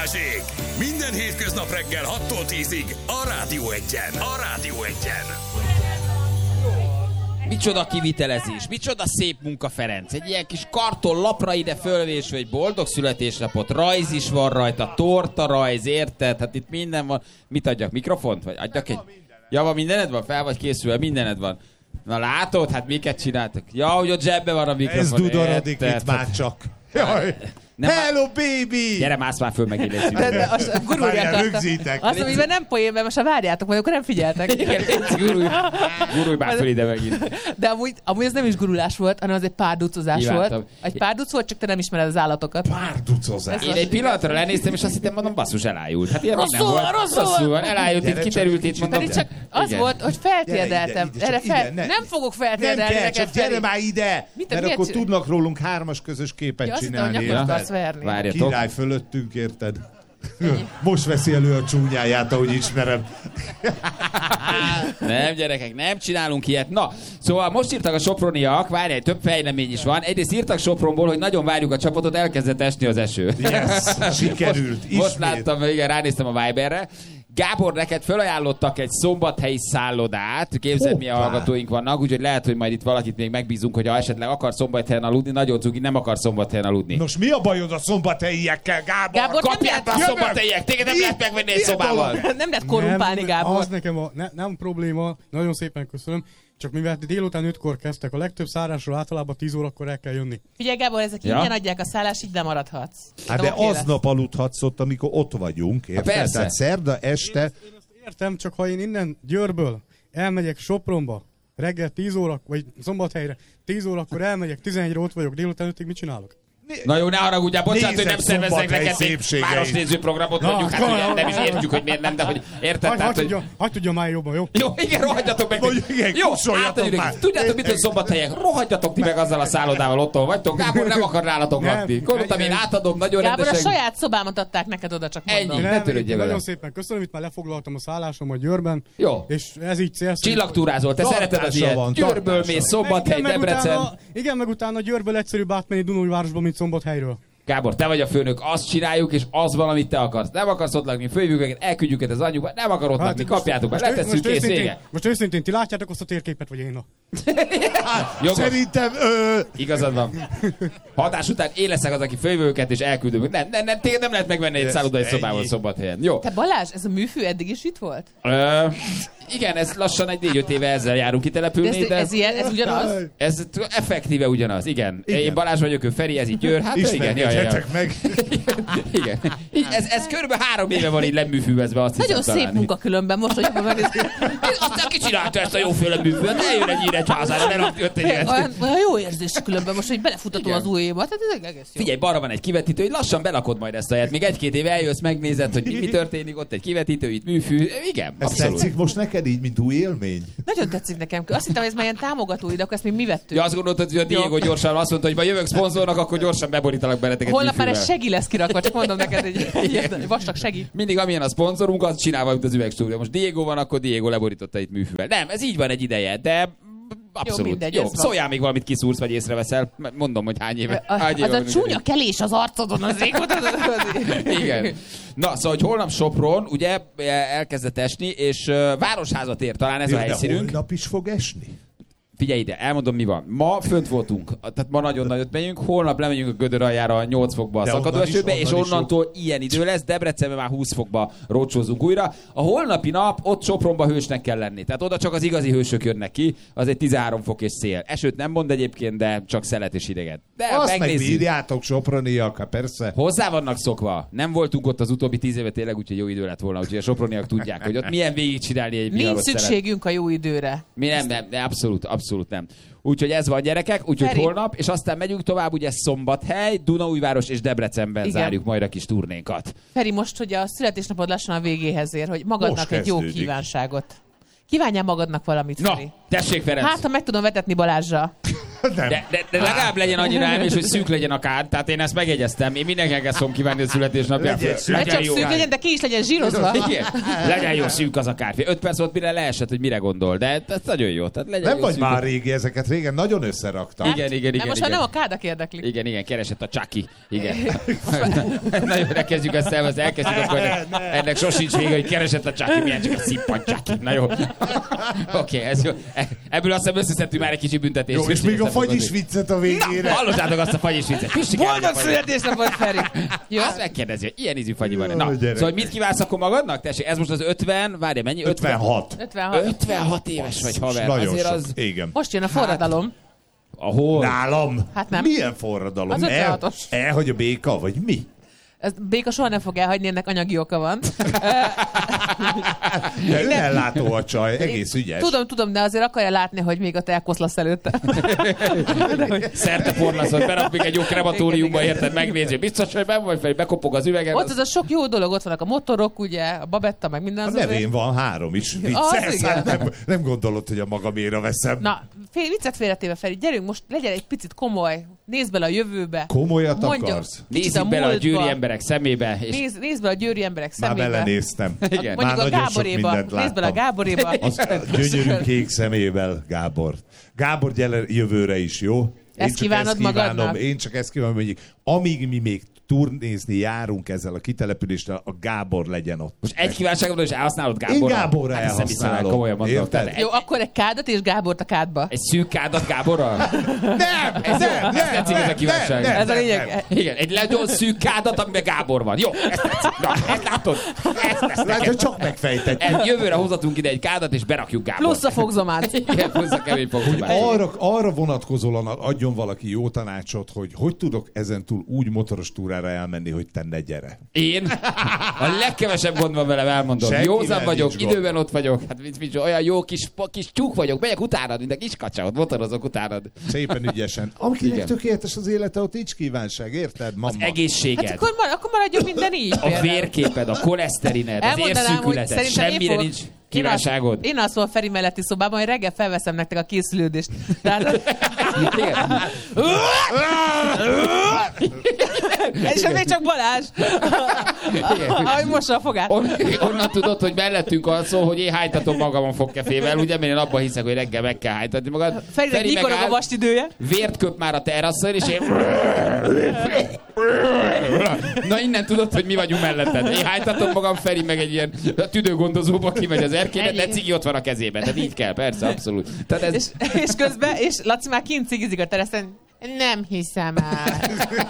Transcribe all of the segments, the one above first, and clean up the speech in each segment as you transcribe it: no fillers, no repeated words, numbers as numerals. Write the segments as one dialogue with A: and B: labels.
A: Balázsék! Minden hétköznap reggel 6-tól 10-ig a Rádió Egyen.
B: Micsoda kivitelezés, micsoda szép munka, Ferenc. Egy ilyen kis karton lapra ide fölvésve egy boldog születésnapot, rajz is van rajta, torta rajz, érted? Hát itt minden van. Mit adjak, mikrofont? Vagy adjak egy... Ja, van mindened van? Fel vagy készülve? Mindened van. Na látod? Hát miket csináltak? Ja, hogy ott zsebbe van a mikrofon.
C: Ez dudorodik itt már csak. Jaj. Hello, baby!
B: Gyere, mász már föl, megélézzük.
C: Rögzítek.
D: Azt mondom, nem poén, mert most ha várjátok, majd akkor nem figyeltek.
B: Gurulj már föl ide megint.
D: De amúgy ez nem is gurulás volt, hanem az egy párducozás volt. Egy párduc volt, csak te nem ismered az állatokat.
C: Párducozás.
B: Én egy pillanatra lenéztem, és azt hittem, mondom, basszus, elájult. Hát ilyen rosszul van, elájult, itt kiterült, itt mondom.
D: Pedig csak az volt, hogy feltérdeltem. Nem fogok feltérdelni
C: neked,
D: neked,
C: csak gyere már ide, mert akkor tudnak rólunk 3-as közös képet csinálni.
B: Várjatok.
C: Király fölöttünk, érted? Most veszi elő a csúnyáját, ahogy ismerem.
B: Nem, gyerekek, nem csinálunk ilyet. Na, szóval most írtak a soproniak, várjál, több fejlemény is van. Egyrészt írtak Sopronból, hogy nagyon várjuk a csapatot, elkezdett esni az eső.
C: Yes, sikerült.
B: Most láttam, igen, ránéztem a Viberre. Gábor, neked felajánlottak egy szombathelyi szállodát, képzeld, milyen hallgatóink vannak, úgyhogy lehet, hogy majd itt valakit még megbízunk, hogy ha esetleg akar szombathelyen aludni, nagyon cuki, nem akar szombathelyen aludni.
C: Nos, mi a bajod a szombathelyiekkel, Gábor?
B: Kapját a szombathelyiek, téged nem lehet megvenni egy szobával.
D: Nem lehet korrumpálni, Gábor.
E: Az nekem nem probléma, nagyon szépen köszönöm. Csak mivel délután 5-kor kezdtek, a legtöbb szárásról általában 10 órakor el kell jönni.
D: Figyelj, Gábor, ezek ingyen adják a szállást, így nem maradhatsz.
C: Hát de aznap aludhatsz ott, amikor ott vagyunk, érted? Tehát szerda este...
E: Én ezt értem, csak ha én innen Győrből elmegyek Sopronba, reggel 10 óra, vagy Szombathelyre 10 órakor elmegyek, 11-re ott vagyok, délután 5-ig mit csinálok?
B: Na jó, ne haragudjál, bocsánat, hogy nem szervezzek neked egy városnézőprogramot, mondjuk, hát hogy nem is értjük, hogy miért nem, de hogy érted, tehát, hogy...
E: Hadd tudjam már jobban, jó?
B: Jó, igen, rohadjatok meg. Jó, átadjuk. Tudjátok, mit, hogy Szombathelyek? Rohadjatok ti meg azzal a szállodával, otthon vagytok. Gábor nem akar nálatok lakni. Gondoltam, én átadom, nagyon rendesen.
D: Gábor, a saját szobámat adták neked oda, csak mondom.
B: Ennyi, ne törődjél vele.
E: Nagyon szépen köszönöm, itt már lefoglaltam a szállásomat Győrben.
B: Jó.
E: És ez így célszerű.
B: Csillagtúrázol, te szereted az ilyet. Győrből mész, Szombathely, Debrecen.
E: Igen, meg utána Győrből egyszerűbb átmenni Dunaújvárosba, mint Szombathelyről.
B: Gábor, te vagy a főnök, azt csináljuk, és az van, amit te akarsz. Nem akarsz ott lakni, fölhívjuk őket, elküldjük őket az anyjukba, nem akar ott lakni, kapjátok be, letesszük, kész, vége.
E: Most őszintén, ti látjátok azt a térképet, vagy én?
C: Szerintem...
B: Igazad van. Hatás után én leszek az, aki fölhívjuk őket, és elküldünk. Nem, téged nem lehet megvenni egy szállodai szobával Szombathelyen. Jó.
D: Te Balázs, ez a műfű eddig is itt volt?
B: Igen, ez lassan egy 4-5 éve ezzel járunk kitelepülni, de...
D: Ez ugyanaz?
B: Ez effektíve ugyanaz, igen. Én Balázs vagyok, ő Feri, ez így Győr, hát igen.
C: Meg.
B: Igen. Ez körülbelül 3 éve van így leműfűvezve, azt hiszem.
D: Nagyon szép munka különben, most, hogy megnézzük.
B: Aztán ki csinálta ezt a jóféle műfűvet? Ne jön egy Nyíregyházára, ne rakjött egy ilyet.
D: Olyan jó érzés különben most, hogy belefutató az új évad. Hát ez egész jó.
B: Figyelj, balra van egy kivetítő, hogy lassan belakod majd ezt a helyet. Még 1-2 éve eljössz, megnézed, hogy mi történik, ott egy kivetítő, itt műfű. Igen,
C: ez
B: abszolút.
C: tetszik most neked így, mint új élmény?
D: Nagyon tetszik nekem. Azt hittem, hogy ez már ilyen támogatóid, akkor ezt még mi vettünk.
B: Ja, azt gondoltad, hogy a Diego gyorsan azt mondta, hogy ma jövök szponzornak, akkor gyorsan beborítalak beleteket.
D: Holnap már ez segi lesz kirakva, csak mondom neked, egy vastag segi.
B: Mindig amilyen a szponzorunk, az csinálva, mint az üvegstúdió. Most Diego van, akkor Diego leborította itt műfűvel. Nem, ez így van egy ideje, de abszolút. Jó, mindegy, jó. Szóljál még valamit kiszúrsz, vagy észreveszel. Mondom, hogy hány éve.
D: Az a csúnya kelés az arcodon, az régóta.
B: Igen. Na, szóval, hogy holnap Sopron, ugye elkezdett esni, és városházat ér talán ez a helyszínünk.
C: Holnap is fog esni?
B: Figyelj ide, elmondom mi van. Ma fönt voltunk, tehát ma nagyon nagyot megyünk, holnap lemegyünk a Gödör aljára 8 fokba a szakadó esőbe, és onnantól ilyen idő lesz, Debrecenben már 20 fokba rócsózunk újra. A holnapi nap ott Sopronba hősnek kell lenni, tehát oda csak az igazi hősök jönnek ki, az egy 13 fok és szél. Esőt nem mond egyébként, de csak szelet és ideget. De
C: azt
B: megnézzük.
C: megbírjátok, soproniak, persze.
B: Hozzá vannak szokva. Nem voltunk ott az utóbbi 10 éve tényleg, úgyhogy jó idő lett volna, úgyhogy a soproniak tudják, hogy ott milyen végigcsinálni egy
D: nincs szükségünk a jó időre.
B: Mi nem, abszolút nem. Úgyhogy ez van, gyerekek, úgyhogy holnap, és aztán megyünk tovább, ugye Szombathely, Dunaújváros és Debrecenben zárjuk majd a kis turnénkat.
D: Feri, most, hogy a születésnapod lassan a végéhez ér, hogy magadnak egy jó kívánságot. Kívánjál magadnak valamit, Feri.
B: Na, tessék, Ferenc!
D: Hát, ha meg tudom vetetni Balázsra.
B: De legalább legyen annyira elmés, hogy szűk legyen a kád, tehát én ezt megjegyeztem. Én mindenkinek szokom kívánni a születésnapját.
D: Ne csak szűk legyen, de ki is legyen zsírozva.
B: Igen. Legyen jó szűk az a kártya. 5 perc volt, mire leesett, hogy mire gondol, de ez nagyon jó. Tehát legyen
C: nem
B: jó
C: vagy
B: szűk.
C: már régi, ezeket régen nagyon összeraktam.
B: Igen.
D: Most már nem a kádak érdeklik.
B: Igen, keresett a Chucky. Igen. Nagyon elkezdjük ezt elkezdjük, akkor ennek sosincs vége, hogy keresett a Chucky, milyen csak a szippant Chucky. Na jó. Oké, ez jó. Ebből azt hiszem összeszedtünk már egy kicsi büntetést.
C: Jó, és még a fagyis viccet a végére.
B: Hallottátok azt a fagyis viccet.
D: Boldog születésnapot, Feri!
B: Jó? Azt megkérdezi, hogy ilyen ízű fagyi van. Na, szóval mit kívánsz akkor magadnak? Tessék, ez most az 50, várj, mennyi?
C: 56.
B: 56 éves vagy, haver.
C: Nagyon
B: azért
C: sok.
B: az...
C: Igen.
D: Most jön a forradalom.
B: Ahol?
C: Nálam?
D: Hát nem.
C: Milyen forradalom?
D: Az 56-os.
C: Elhagy a béka, vagy mi?
D: Ez béka soha nem fog elhagyni, ennek anyagi oka van.
C: De ő ellátó a csaj, egész ügyes.
D: Tudom, de azért akarja látni, hogy még a te elkoszlasz előtte.
B: Szerte porlaszod, berak még egy jó krematóriumba, érted, megnézi. Biztos, hogy benn vagy fel, bekopog az üvegen.
D: Ott az a sok jó dolog, ott vannak a motorok, ugye, a babetta, meg minden.
C: A nevén van 3 is. Vicces, nem gondolod, hogy a magaméra veszem.
D: Na, viccet félretéve, Feri, gyerünk most, legyen egy picit komoly. Nézd bele a jövőbe.
C: Komolyat akarsz?
B: Nézzük bele a győri emberek szemébe. És...
D: Nézd bele a győri emberek szemébe.
C: Már belenéztem.
B: Igen.
D: Mondjuk
C: már
D: a Gáboréba. Nézd bele a Gáboréba.
C: Az gyönyörű kék szemével, Gábor. Gábor, gyere jövőre is, jó?
D: Ezt kívánod magadnak?
C: Én csak ezt kívánom, hogy amíg mi még turnézni járunk ezzel a kitelepüléssel, a Gábor legyen ott.
B: Most egy kívánságod, és elhasználod Gáborra?
C: Én Gáborra elhasználom.
B: Komolyan mondom.
D: Jó, akkor egy kádat és Gábort a kádba.
B: Egy szűk kádat Gáborral?
C: Nem!
B: Ez tetszik ez a kívánság.
D: Ez a lényeg.
B: Igen, egy nagyon szűk kádat, amiben Gábor van. Jó, ezt tetszik. Na, ezt látod? Ezt lesz
C: Látod, csak megfejtetjük.
B: Jövőre hozatunk ide egy kádat, és berakjuk Gábort.
D: Plusz a fogzomát.
B: Igen, plusz a kemény fogzomát.
C: Arra vonatkozóan adjon valaki jó tanácsot, hogy tudok ezentúl úgy motoros túrára elmenni, hogy te ne gyere.
B: Én? A legkevesebb gond van velem, elmondom.
C: Senkivel
B: Józan vagyok,
C: nincs
B: időben ott vagyok. Hát olyan jó kis tyúk vagyok, megyek utánad, mint a kis kacsa, ott motorozok utánad.
C: Szépen ügyesen. Akinek
B: Igen.
C: tökéletes az élete, ott nincs kívánság, érted, mama?
B: Az egészséged.
D: Hát akkor maradjon minden így.
B: A vérképed, a koleszterined, az érszűkületed, semmire nincs kívánságod.
D: Én alszom a Feri melletti szobában, hogy reggel felveszem nektek a készülődést. Tehát... És még csak Balázs. Ahogy mossa a fogát.
B: Onnan tudod, hogy mellettünk alszol, hogy én hájtatom magamon fogkefével, ugye, mert én abban hiszek, hogy reggel meg kell hájtatni magad.
D: Ferinek nyikorog a vastidője.
B: Vért köp már a terrasszon, és én... Na innen tudod, hogy mi vagyunk melletted. Én hájtatom magam, Feri meg egy ilyen tüdőgondozóba kimegy az erkélybe, de cigi ott van a kezében. Tehát így kell, persze, abszolút. Tehát ez...
D: és közben, és Laci már kint cigizik a teraszen. Nem hiszem el.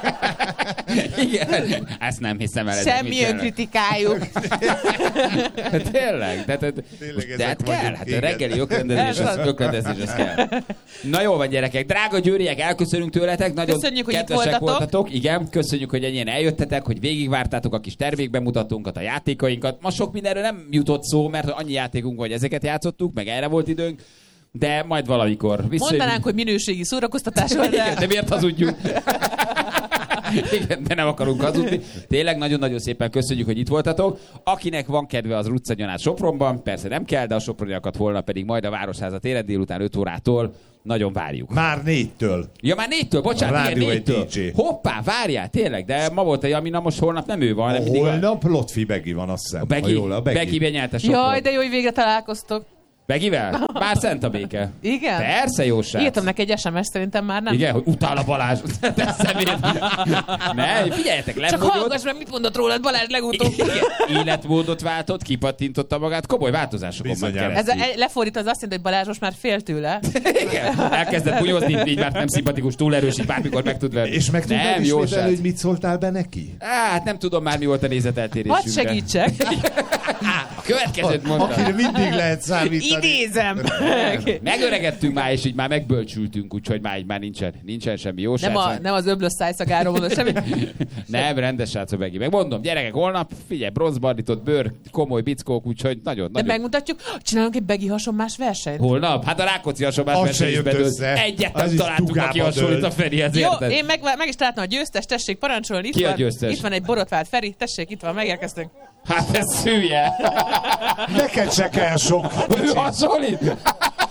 B: Igen, ezt nem hiszem el.
D: Semmi önkritikájuk.
B: Tényleg? De hát kell, hát a reggeli ökrendezés az kell. Na jó van, gyerekek, drága győriek, elköszönünk tőletek, nagyon
D: köszönjük, hogy
B: kedvesek voltatok. Igen, köszönjük, hogy ennyien eljöttetek, hogy végigvártátok a kis termékbemutatónkat, a játékainkat. Ma sok mindenről nem jutott szó, mert annyi játékunk, hogy ezeket játszottuk, meg erre volt időnk. De majd valamikor.
D: Mondanánk, hogy minőségi szórakoztatás van,
B: de... de miért hazudjunk? Igen, de nem akarunk hazudni. Tényleg nagyon-nagyon szépen köszönjük, hogy itt voltatok. Akinek van kedve, az Ruccagyon át Sopronban. Persze nem kell, de a soproniakat holnap pedig majd a Városháza téren délután 5 órától nagyon várjuk.
C: Már 4-től.
B: Ja, már 4-től, bocsánat, igen, 4-től. Hoppá, várjál, tényleg, de ma volt egy Amina, most holnap nem ő van.
C: Holnap Lotfi Begi van, azt hiszem.
B: A Begi benyelte Sopron.
D: Jaj, de jó, hogy végre találkoztok.
B: Begivel? Bár szent a béke.
D: Igen?
B: Persze, jó srác.
D: Írtam neki egy SMS, szerintem már nem.
B: Igen, hogy utál a Balázs. Te szemét. Ne, figyeljetek,
D: Csak hallgass meg, mit mondott rólad Balázs legutóbb.
B: Életmódot váltott, kipattintotta magát, komoly változásokon ment keresztül.
D: Ez lefordít, az azt jelenti, hogy Balázs most már fél tőle.
B: Igen, elkezdett bunyozni, így már nem szimpatikus, túl erős, így bármikor meg tud venni.
C: És meg tudod ismételni, hogy mit szóltál be neki?
B: Hát nem tudom már, mi volt a nézeteltérésünk.
D: Hadd segítsek.
B: A következőt mondtam.
C: Akire mindig lehet számítani.
D: Idézem.
B: Megöregettünk már, és így már megbölcsültünk, úgyhogy már nincsen semmi jó srác.
D: Nem az öblös szájszagáról mondod semmi.
B: Nem, rendes srácok Begi. Megmondom, gyerekek, holnap, figyelj, bronzbarnított bőr, komoly bickók, úgyhogy nagyon.
D: De megmutatjuk, csinálunk egy Begi hasonmás versenyt.
B: Holnap? Hát a Rákóczi hasonlás verseny is bedőlt. Egyet nem találtuk, aki hasonlít a Ferihez, érted?
D: Jó, én meg is találtam a győztes, tessék parancsolni.
B: Ki a győztes?
D: Itt van egy borotvált Feri, tessék, itt van, megérkeztünk.
B: Hát ez szülje.
C: Neked se kell sok.
B: Ő hasonlít?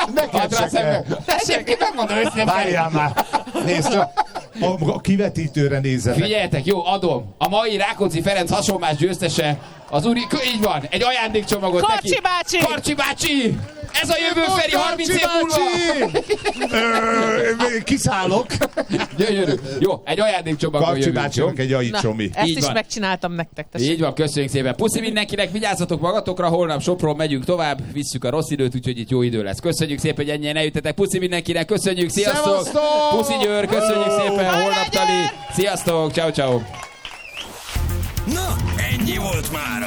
F: Neked se kell.
B: Tessék, megmondom őszintén.
F: Várjál már. Nézd csak.
C: A kivetítőre nézzetek.
B: Figyeljetek, jó, adom. A mai Rákóczi Ferenc hasonlás győztese az úri... Így van, egy ajándékcsomagot
D: Karcsi
B: neki.
D: bácsi!
B: Karcsi bácsi! Ez a jövő Feri 30 év múlva!
F: Kiszállok.
B: Gyönyörű. Jó, egy ajándékcsomagot
C: Karcsi
B: jövünk, jó?
C: bácsinak egy ajicsomi.
D: Ezt
B: Így
D: is
B: van.
D: megcsináltam nektek. Tessék.
B: Így van, köszönjük szépen. Puszi mindenkinek, vigyázzatok magatokra, holnap Sopron megyünk tovább, visszük a rossz időt, úgyhogy itt jó idő lesz. Köszönjük szépen, hogy ennyien eljöttetek. Puszi mindenkinek, köszönjük, sziasztok!
F: Szevasztok!
B: Puszi Győr, köszönjük szépen, holnap tali. Sziasztok, ciao ciao.
A: Na, ennyi volt már.